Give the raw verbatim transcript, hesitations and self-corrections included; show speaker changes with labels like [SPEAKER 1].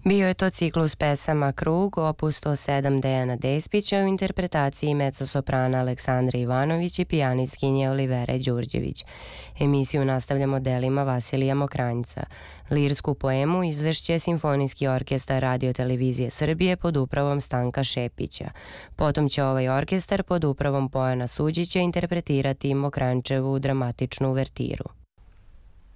[SPEAKER 1] Bio je to ciklus pesama Krug, opus sto sedam Dejana Despića u interpretaciji mezzosoprana Aleksandre Ivanović i pijanistkinje Olivere Đurđević. Emisiju nastavljamo delima Vasilija Mokranjca. Lirsku poemu izvešće Simfonijski orkestar Radio-televizije Srbije pod upravom Stanka Šepića. Potom će ovaj orkestar pod upravom Bojana Suđića interpretirati Mokranjčevu dramatičnu uvertiru.